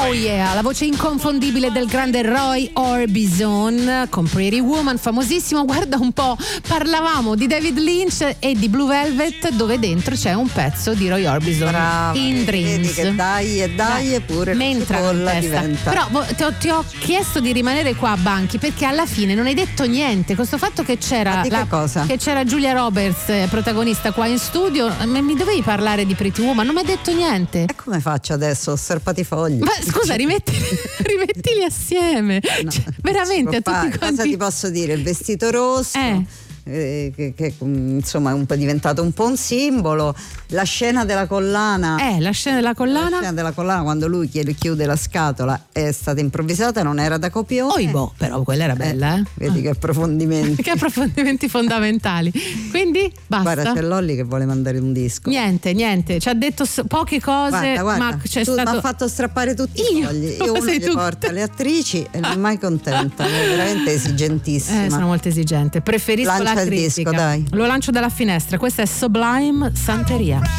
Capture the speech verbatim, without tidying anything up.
Oh yeah, la voce inconfondibile del grande Roy Orbison con Pretty Woman, famosissimo. Guarda un po', parlavamo di David Lynch e di Blue Velvet, dove dentro c'è un pezzo di Roy Orbison. Brava, in Dreams. Vedi che dai e dai e pure la diventa. Però ti ho, ti ho chiesto di rimanere qua a Banchi, perché alla fine non hai detto niente. Questo fatto che c'era la, che, cosa? che c'era Julia Roberts, protagonista qua in studio, mi dovevi parlare di Pretty Woman, non mi hai detto niente. E come faccio adesso? Ho serpato i fogli. Ma scusa, rimettili, rimettili assieme. No, cioè, veramente a tutti quanti. Cosa ti posso dire? Il vestito rosso. Eh. Eh, che, che insomma è un po' diventato un po' un simbolo. La scena della collana eh la scena della collana la scena della collana quando lui chiede, chiude la scatola è stata improvvisata, non era da copione. Oi boh, però quella era bella, eh, eh. Vedi ah. che approfondimenti che approfondimenti fondamentali. Quindi basta. Guarda, c'è Lolli che vuole mandare un disco. Niente niente ci ha detto poche cose. Guarda, guarda, ma c'è tu stato... mi ha fatto strappare tutti io, i fogli. Io uno gli porta le attrici e non è mai contenta. È veramente esigentissima. Eh, sono molto esigente. Preferisco Lancia la il critica. disco, dai. Lo lancio dalla finestra. Questa è Sublime Santeria.